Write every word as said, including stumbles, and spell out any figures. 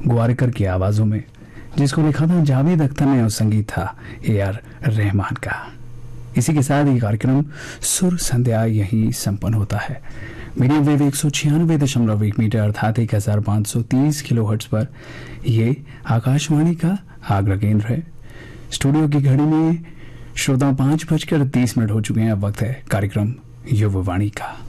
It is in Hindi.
ग्वारिकर की आवाज़ों में, जिसको लिखा था जावेद अख्तर ने और संगीत था ए आर रहमान का। इसी के साथ ये कार्यक्रम सुर संध्या यही संपन्न होता है। मीडियम वेव एक सौ छियानवे दशमलव एक मीटर अर्थात एक हजार पाँच सौ तीस किलो हर्ट्ज पर ये आकाशवाणी का आगरा केंद्र है। स्टूडियो की घड़ी में श्रोताओं पाँच बजकर तीस मिनट हो चुके हैं। अब वक्त है कार्यक्रम युववाणी का।